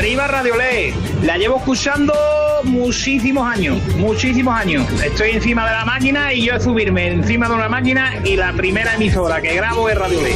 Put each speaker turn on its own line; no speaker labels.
Arriba Radio Ley. La llevo escuchando muchísimos años. Estoy encima de la máquina y yo subirme encima de una máquina y la primera emisora que grabo es Radio Ley.